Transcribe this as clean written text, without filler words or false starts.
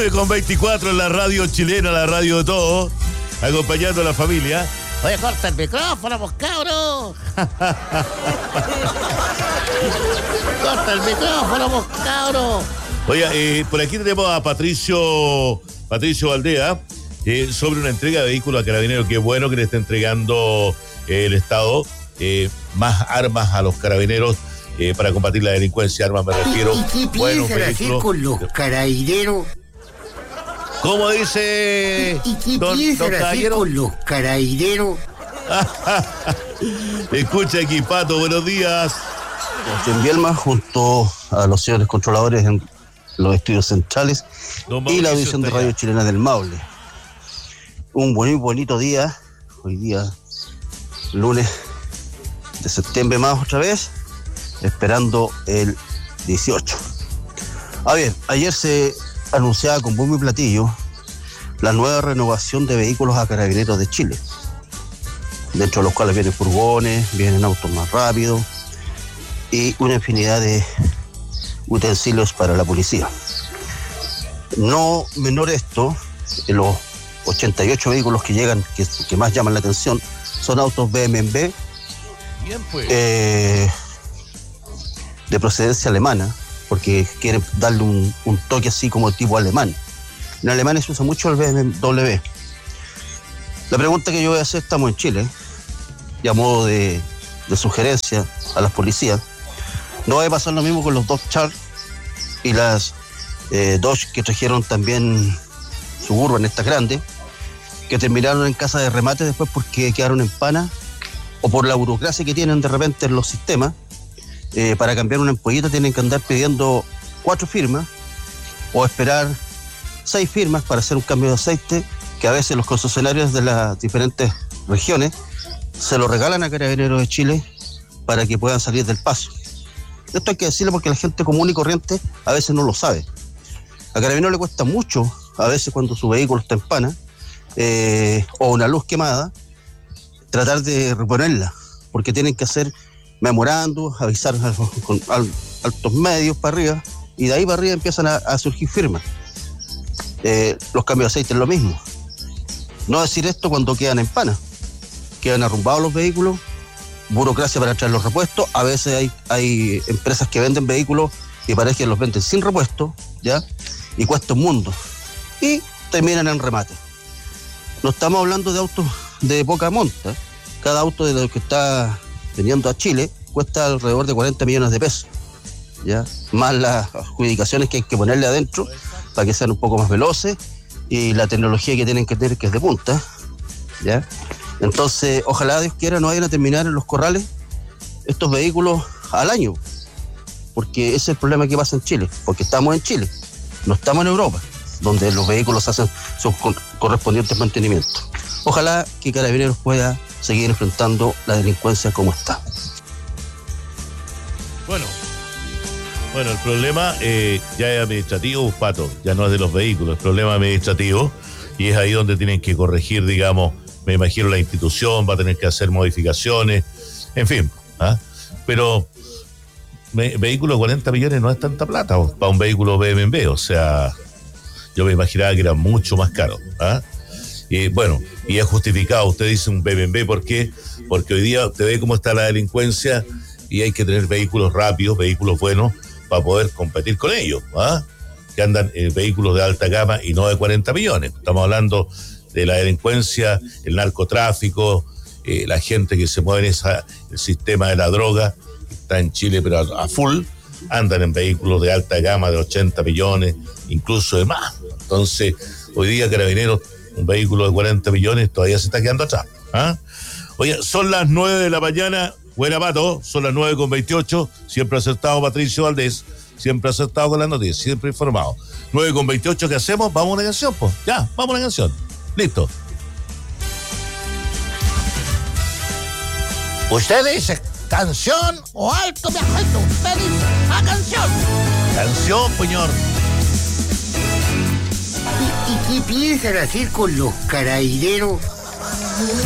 Con 24 en la radio chilena, la radio de todos, acompañando a la familia. Oye, corta el micrófono, pues, cabros. Corta el micrófono, pues, cabros. Oye, por aquí tenemos a Patricio Valdea, sobre una entrega de vehículos a Carabineros. Qué bueno que le está entregando el Estado más armas a los Carabineros para combatir la delincuencia. Armas me refiero. ¿Y qué piensan hacer con los Carabineros? ¿Cómo dice? ¿Y qué piensan hacer con los Carabineros? Escucha aquí, Pato, buenos días. En Bielma, junto a los señores controladores en los estudios centrales y la división de radio chilena del Maule. Un muy bonito día, hoy día, lunes de septiembre más otra vez, esperando el 18. Bien, ayer se anunciaba con bombo y platillo la nueva renovación de vehículos a Carabineros de Chile, dentro de los cuales vienen furgones, vienen autos más rápidos y una infinidad de utensilios para la policía. No menor esto, los 88 vehículos que llegan, que más llaman la atención, son autos BMW. Bien, pues. De procedencia alemana, porque quieren darle un toque así como tipo alemán. En Alemania se usa mucho el BMW. La pregunta que yo voy a hacer, estamos en Chile, y a modo de sugerencia a las policías, no va a pasar lo mismo con los Dodge Charger y las Dodge que trajeron también Suburban, estas grandes, que terminaron en casa de remate después porque quedaron en pana o por la burocracia que tienen de repente en los sistemas. Para cambiar una ampollita tienen que andar pidiendo 4 firmas o esperar 6 firmas para hacer un cambio de aceite, que a veces los concesionarios de las diferentes regiones se lo regalan a Carabineros de Chile para que puedan salir del paso. Esto hay que decirlo porque la gente común y corriente a veces no lo sabe. A Carabineros le cuesta mucho, a veces cuando su vehículo está en pana o una luz quemada, tratar de reponerla, porque tienen que hacer memorando, avisar con altos medios para arriba, y de ahí para arriba empiezan a surgir firmas. Los cambios de aceite es lo mismo. No decir esto cuando quedan en pana, quedan arrumbados los vehículos, burocracia para traer los repuestos. A veces hay empresas que venden vehículos y parece que los venden sin repuesto, ¿ya? Y cuesta un mundo. Y terminan en remate. No estamos hablando de autos de poca monta. Cada auto de los que está veniendo a Chile cuesta alrededor de 40 millones de pesos, ¿ya? Más las adjudicaciones que hay que ponerle adentro para que sean un poco más veloces y la tecnología que tienen que tener, que es de punta, ¿ya? Entonces, ojalá Dios quiera no vayan a terminar en los corrales estos vehículos al año, porque ese es el problema que pasa en Chile, porque estamos en Chile, no estamos en Europa, donde los vehículos hacen sus correspondientes mantenimientos. Ojalá que Carabineros pueda seguir enfrentando la delincuencia como está. Bueno, el problema ya es administrativo, Pato, ya no es de los vehículos, el problema administrativo, y es ahí donde tienen que corregir, digamos, me imagino la institución va a tener que hacer modificaciones, en fin, pero vehículo de 40 millones no es tanta plata para un vehículo BMW, o sea, yo me imaginaba que era mucho más caro, bueno, y es justificado, usted dice un BMW, ¿por qué? Porque hoy día usted ve cómo está la delincuencia y hay que tener vehículos rápidos, vehículos buenos para poder competir con ellos, que andan en vehículos de alta gama y no de 40 millones. Estamos hablando de la delincuencia, el narcotráfico, la gente que se mueve en el sistema de la droga, que está en Chile pero a full, andan en vehículos de alta gama de 80 millones, incluso de más. Entonces, hoy día Carabineros, un vehículo de 40 millones todavía se está quedando atrás. Oye, son las 9 de la mañana, buena Pato, son las 9:28, siempre acertado Patricio Valdés, siempre acertado con las noticias, siempre informado. 9:28, ¿qué hacemos? Vamos a una canción, pues. Ya, vamos a una canción. Listo. Usted dice canción o alto viajando. Usted dice a canción. Canción, señor. ¿Y qué piensan hacer con los Carabineros?